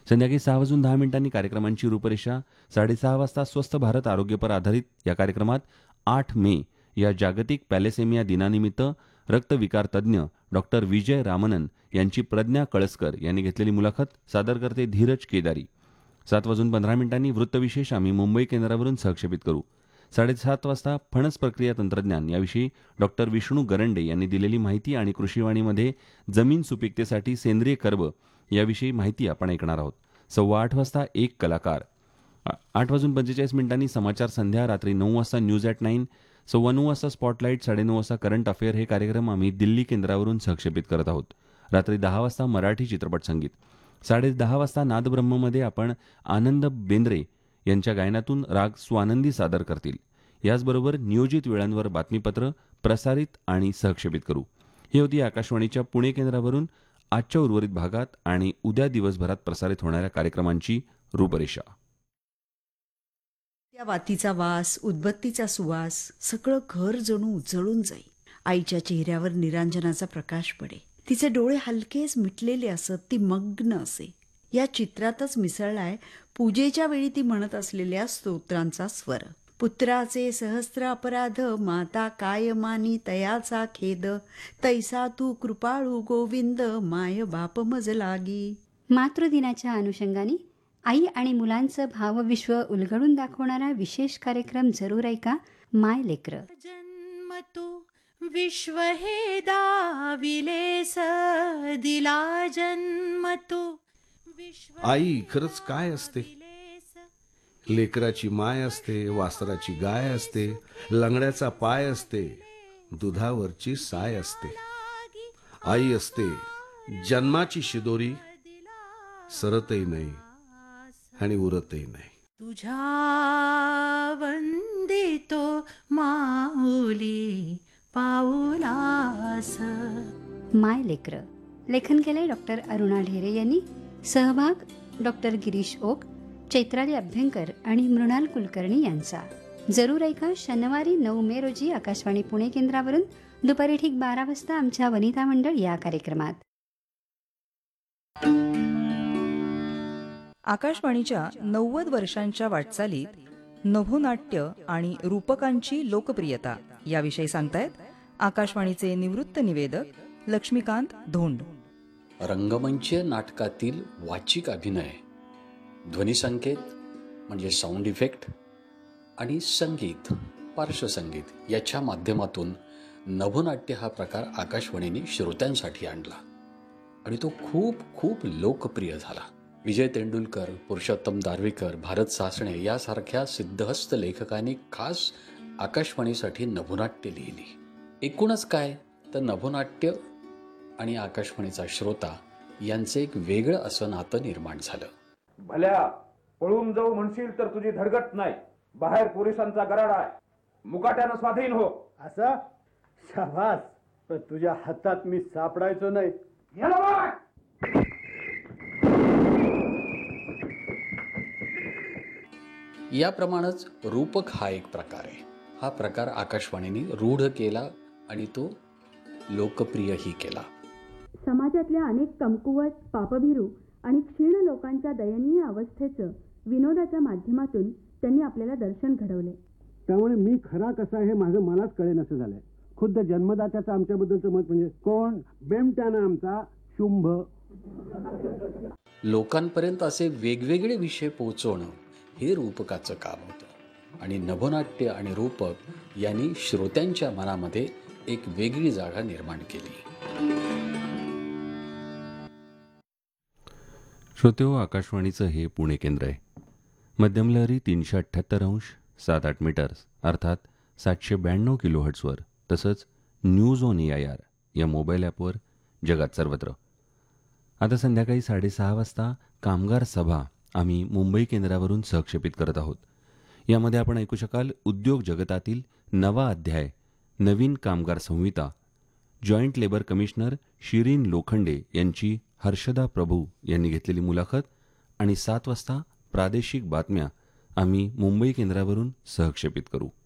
संध्याकाळी 6:10 कार्यक्रमांची रूपरेषा. 6:30 वाजता स्वस्थ भारत आरोग्यपर आधारित या कार्यक्रमात 8 मे या जागतिक पॅलेसेमिया दिनानिमित्त रक्तविकार तज्ज्ञ डॉक्टर विजय रामनन यांची प्रज्ञा कळसकर यांनी घेतलेली मुलाखत. सादर करते धीरज केदारी. 7:15 वृत्तविशेष आम्ही मुंबई केंद्रावरून सहक्षेपित करू. 7:30 वाजता फणस प्रक्रिया तंत्रज्ञान याविषयी डॉक्टर विष्णू गरंडे यांनी दिलेली माहिती आणि कृषीवाणीमध्ये जमीन सुपीकतेसाठी सेंद्रिय कर्ब याविषयी माहिती आपण ऐकणार आहोत. 8:15 वाजता एक कलाकार. 8:45 समाचार संध्या. रात्री 9 वाजता न्यूज ॲट 9. 9:15 वाजता स्पॉटलाईट. 9:30 वाजता करंट अफेअर हे कार्यक्रम आम्ही दिल्ली केंद्रावरून सहक्षेपित करत आहोत. रात्री 10 वाजता मराठी चित्रपट संगीत. 10:30 वाजता नादब्रह्ममध्ये आपण आनंद बेंद्रे यांच्या गायनातून राग स्वानंदी सादर करतील. याचबरोबर नियोजित वेळांवर बातमीपत्र प्रसारित आणि सहक्षेपित करू. ही होती आकाशवाणीच्या पुणे केंद्रावरून आजच्या उर्वरित भागात आणि उद्या दिवसभरात प्रसारित होणाऱ्या कार्यक्रमांची रूपरेषा. त्या वातीचा वास, उदबत्तीचा सुवास, सगळं घर जणू उजळून जाई. आईच्या चेहऱ्यावर निरांजनाचा प्रकाश पडे. तिचे डोळे हलकेच मिटलेले असत. ती मग्न असे. या चित्रातच मिसळलाय पूजेच्या वेळी ती म्हणत असलेल्या स्तोत्रांचा स्वर. पुत्राचे सहस्त्र अपराध, माता काय मानी तयाचा खेद, तैसा तू कृपाळू गोविंद, माय बाप मज लागी. मातृदिनाच्या अनुषंगाने आई आणि मुलांचं भावविश्व उलगडून दाखवणारा विशेष कार्यक्रम जरूर ऐका. माय लेकरं. जन्म तू विश्व हे दाविलेस, दिला जन्म तू विश्व. आई खरंच काय असते? लेकराची माय असते, वासराची गाय असते, लंगड्याचा पाय असते, दुधावरची साय असते. आई असते जन्माची शिदोरी, सरतही नाही आणि उरतही नाही. तुझ्या वंदितो माऊली पाऊलास. माय लेकरं. लेखन केले डॉक्टर अरुणा ढेरे यांनी. सहभाग डॉक्टर गिरीश ओक, चैत्राली अभ्यंकर आणि मृणाल कुलकर्णी यांचा. जरूर ऐका शनिवारी 9 मे रोजी आकाशवाणी पुणे केंद्रावरून दुपारी ठीक 12 वाजता आमच्या वनिता मंडळ या कार्यक्रमात. आकाशवाणीच्या 90 वर्षांच्या वाटचालीत नभोनाट्य आणि रूपकांची लोकप्रियता याविषयी सांगतायत आकाशवाणीचे निवृत्त निवेदक लक्ष्मीकांत धोंड. रंगमंच नाटकातील वाचिक अभिनय, ध्वनिसंकेत म्हणजे साऊंड इफेक्ट आणि संगीत, पार्श्वसंगीत याच्या माध्यमातून नभोनाट्य हा प्रकार आकाशवाणीने श्रोत्यांसाठी आणला आणि तो खूप खूप लोकप्रिय झाला. विजय तेंडुलकर, पुरुषोत्तम दारव्हीकर, भारत सासणे यासारख्या सिद्धहस्त लेखकांनी खास आकाशवाणीसाठी नभोनाट्य लिहिली. एकूणच काय तर नभोनाट्य आणि आकाशवाणीचा श्रोता यांचे एक वेगळं असं नातं निर्माण झालं. भल्या पळून जाऊ म्हणशील तर तुझी धडगट नाही. बाहेर पोलिसांचा गराडा आहे. मुकाट्यानं स्वाधीन हो. असं शाबास. पण तुझ्या हातात मी सापडायचो नाही. याप्रमाणेच रूपक हा एक प्रकार आहे. हा प्रकार आकाशवाणीने रूढ केला आणि तो लोकप्रियही केला. समाजातल्या अनेक कमकुवत, पापभिरू आणि क्षीण लोकांच्या दयनीय अवस्थेचं विनोदाच्या माध्यमातून त्यांनी आपल्याला दर्शन घडवले. त्यामुळे मी खरा कसा हे माझं मलाच कळेन असं झालंय. खुद्द जन्मदात्याचं आमच्याबद्दलचं मत म्हणजे कोण? बेमट्यानं आमचा शुंभ. लोकांपर्यंत असे वेगवेगळे विषय पोहोचवणं हे रूपकाचं काम होतं आणि नभोनाट्य आणि रूपक यांनी श्रोत्यांच्या मनामध्ये एक वेगळी जागा निर्माण केली. श्रोतेहो, आकाशवाणीचं हे पुणे केंद्र आहे. मध्यमलहरी 378 अंश 7-8 मीटर्स अर्थात 792 किलोहर्ट्झवर, तसंच न्यूज ऑन AIR या मोबाईल ॲपवर जगात सर्वत्र. आता संध्याकाळी 6:30 वाजता कामगार सभा आम्ही मुंबई केंद्रावरून सहक्षेपित करत आहोत. यामध्ये आपण ऐकू शकाल उद्योग जगतातील नवा अध्याय, नवीन कामगार संहिता. Joint labour commissioner Shirin Lokhande यांची हर्षदा प्रभू यांनी घेतलेली मुलाखत आणि 7 वाजता प्रादेशिक बातम्या आम्ही मुंबई केंद्रावरून सहक्षेपित करू.